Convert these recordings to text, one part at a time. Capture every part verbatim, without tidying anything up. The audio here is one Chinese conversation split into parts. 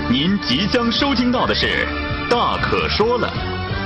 您即将收听到的是《大可说了》。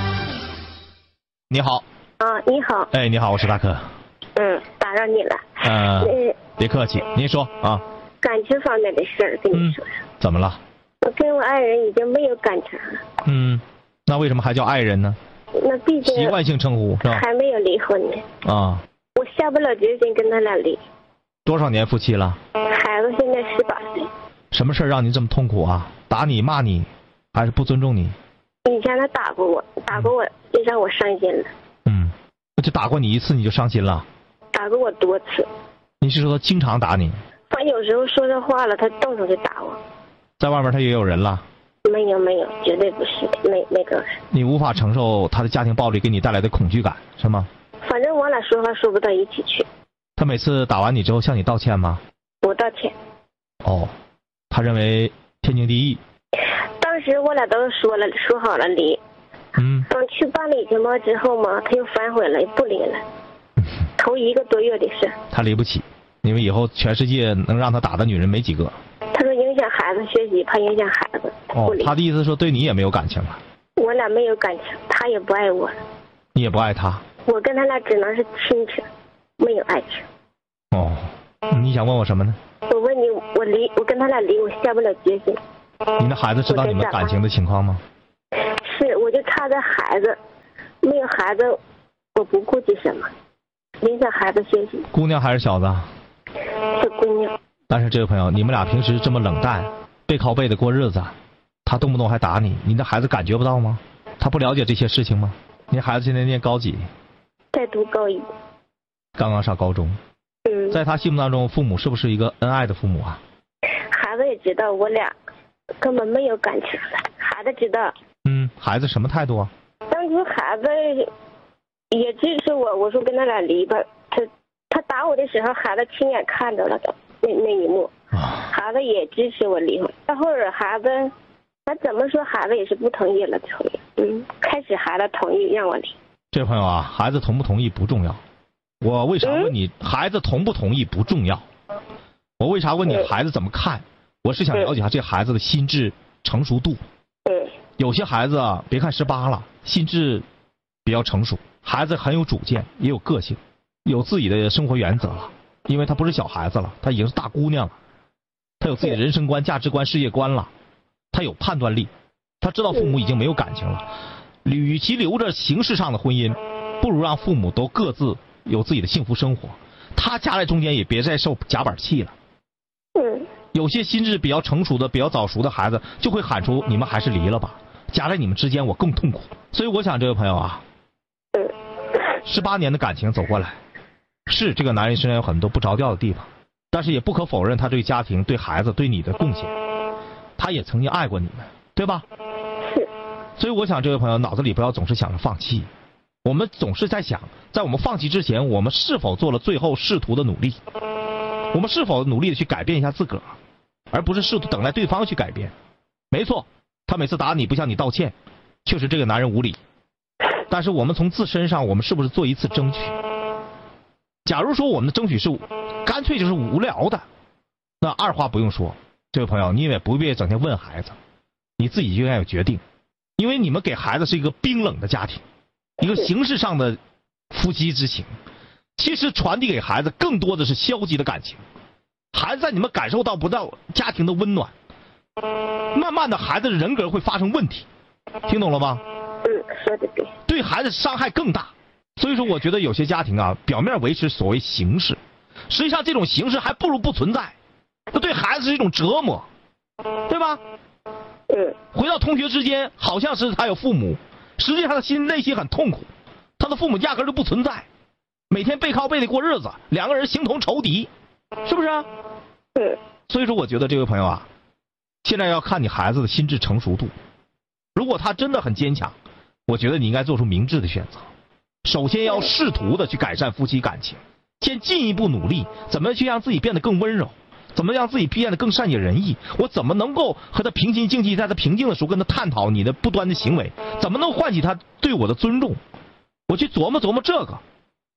你好。 啊，你好。 哎，你好，我是大可。 嗯，打扰你了。 呃， 嗯， 别客气，您说啊。 感情方面的事儿跟你说说。 嗯，怎么了？ 我跟我爱人已经没有感情了。 嗯，那为什么还叫爱人呢？ 那毕竟习惯性称呼是吧？ 还没有离婚呢。 啊。 我下不了决心跟他俩离。 多少年夫妻了？ 孩子现在十八岁。 什么事儿让您这么痛苦啊？打你骂你，还是不尊重你？ 以前他打过我，打过我就让我伤心了。 嗯，那就打过你一次你就伤心了？ 打过我多次。 你是说他经常打你？ 他有时候说这话了，他动手就打我。 在外面他也有人了？ 没有没有，绝对不是，没没个人。 你无法承受他的家庭暴力给你带来的恐惧感是吗？ 反正我俩说话说不到一起去。 他每次打完你之后向你道歉吗？ 我道歉。 哦，他认为天经地义。 当时我俩都说了，说好了离。 嗯。 等去办理情报之后嘛，他又反悔了，也不离了。头一个多月的事。 他离不起，因为以后全世界能让他打的女人没几个。 他说影响孩子学习，怕影响孩子。 哦，他的意思说对你也没有感情了。 我俩没有感情，他也不爱我。 你也不爱他。 我跟他俩只能是亲情，没有爱情。 哦，你想问我什么呢？ 我问你，我离我跟他俩离，我下不了决心。 你的孩子知道你们感情的情况吗？ 是，我就差这孩子，没有孩子，我不顾及什么，影响孩子学习。 姑娘还是小子？ 是姑娘。 但是这位朋友，你们俩平时这么冷淡，背靠背的过日子，他动不动还打你，你的孩子感觉不到吗？他不了解这些事情吗？你孩子现在念高几？ 在读高一。 刚刚上高中。 嗯。 在他心目当中，父母是不是一个恩爱的父母啊？ 孩子也知道我俩根本没有感情了，孩子知道。 嗯，孩子什么态度啊？ 当初孩子也支持我，我说跟他俩离吧。他他打我的时候，孩子亲眼看着了的那那一幕， 啊、 孩子也支持我离婚。到后儿孩子，他怎么说，孩子也是不同意了，同意。嗯，开始孩子同意让我离。 这位朋友啊，孩子同不同意不重要。我为啥问你、嗯、孩子同不同意不重要？我为啥问你孩子怎么看？我是想了解下这孩子的心智成熟度。 嗯。 有些孩子啊，别看十八了，心智比较成熟，孩子很有主见，也有个性，有自己的生活原则了。因为他不是小孩子了，他已经是大姑娘了，他有自己的人生观、价值观、事业观了，他有判断力，他知道父母已经没有感情了。与其留着形式上的婚姻，不如让父母都各自有自己的幸福生活。他夹在中间也别再受夹板气了。 嗯。 有些心智比较成熟的、比较早熟的孩子，就会喊出：“你们还是离了吧，夹在你们之间我更痛苦。”所以我想，这位朋友啊，十八年的感情走过来，是这个男人身上有很多不着调的地方，但是也不可否认他对家庭、对孩子、对你的贡献。他也曾经爱过你们，对吧？ 是。 所以我想，这位朋友脑子里不要总是想着放弃。我们总是在想，在我们放弃之前，我们是否做了最后试图的努力？我们是否努力的去改变一下自个儿，而不是试图等待对方去改变？没错，他每次打你不向你道歉，确实这个男人无理。但是我们从自身上，我们是不是做一次争取？假如说我们的争取是干脆就是无聊的，那二话不用说，这位朋友，你也不必整天问孩子，你自己就应该有决定。因为你们给孩子是一个冰冷的家庭，一个形式上的夫妻之情，其实传递给孩子更多的是消极的感情。孩子在你们感受到不到家庭的温暖，慢慢的孩子的人格会发生问题，听懂了吗？ 嗯，说的对。 对孩子伤害更大。所以说我觉得有些家庭啊，表面维持所谓形式，实际上这种形式还不如不存在，这对孩子是一种折磨，对吧？ 嗯。 回到同学之间，好像是他有父母，实际上他心内心很痛苦，他的父母压根就不存在，每天背靠背的过日子，两个人形同仇敌，是不是啊？ 嗯。 所以说我觉得这位朋友啊，现在要看你孩子的心智成熟度。如果他真的很坚强，我觉得你应该做出明智的选择。首先要试图的去改善夫妻感情，先进一步努力，怎么去让自己变得更温柔，怎么让自己变得更善解人意，我怎么能够和他平心静气，在他平静的时候跟他探讨你的不端的行为，怎么能唤起他对我的尊重，我去琢磨琢磨这个。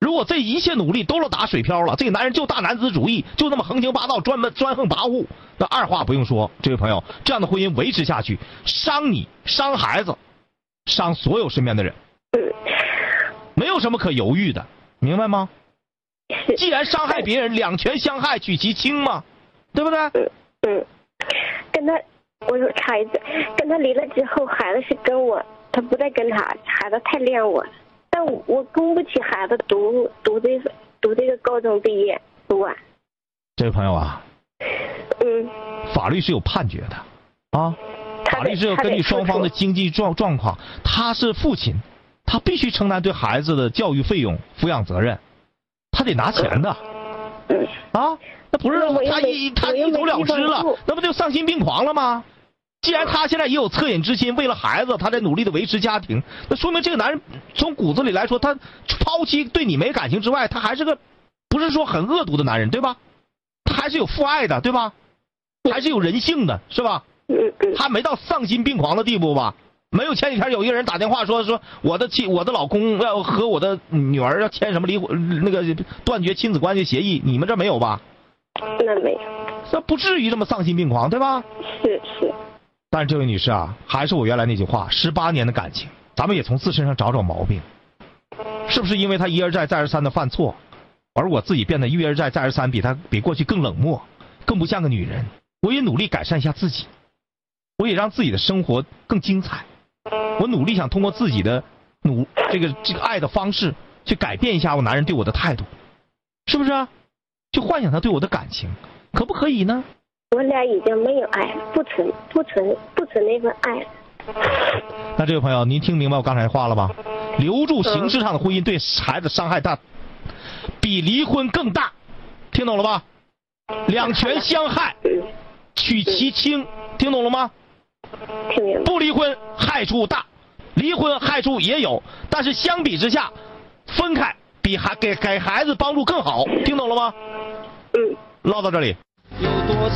如果这一切努力都是打水漂了，这个男人就大男子主义，就那么横行霸道、专门专横跋扈，那二话不用说，这位朋友，这样的婚姻维持下去，伤你、伤孩子、伤所有身边的人，没有什么可犹豫的，明白吗？既然伤害别人，两全相害取其轻嘛，对不对？ 嗯嗯，跟他，我说插一嘴，跟他离了之后，孩子是跟我，他不再跟他，孩子太恋我了。但我我供不起孩子读读这个读这个高中毕业读完。 这位朋友啊， 嗯， 法律是有判决的啊，法律是要根据双方的经济状状况，他是父亲，他必须承担对孩子的教育费用、抚养责任，他得拿钱的。 嗯啊，那不是他一他一走了之了，那不就丧心病狂了吗？既然他现在也有恻隐之心，为了孩子，他在努力的维持家庭，那说明这个男人从骨子里来说，他抛弃对你没感情之外，他还是个不是说很恶毒的男人，对吧？他还是有父爱的，对吧？还是有人性的，是吧？他没到丧心病狂的地步吧？没有前几天有一个人打电话说说我的妻我的老公要和我的女儿要签什么离婚那个断绝亲子关系协议，你们这没有吧？ 那没有， 那不至于这么丧心病狂，对吧？ 是是。 但是这位女士啊，还是我原来那句话，十八年的感情，咱们也从自身上找找毛病，是不是因为他一而再再而三的犯错，而我自己变得一而再再而三比他比过去更冷漠，更不像个女人？我也努力改善一下自己，我也让自己的生活更精彩，我努力想通过自己的努这个这个爱的方式去改变一下我男人对我的态度，是不是啊？去幻想他对我的感情，可不可以呢？ 我俩已经没有爱了，不存不存不存那份爱了。 那这位朋友，您听明白我刚才话了吧？留住形式上的婚姻对孩子伤害大，比离婚更大，听懂了吧？两全相害，取其轻，听懂了吗？ 听明白。 不离婚害处大，离婚害处也有，但是相比之下，分开比还给给孩子帮助更好，听懂了吗？ 嗯。 唠到这里。有多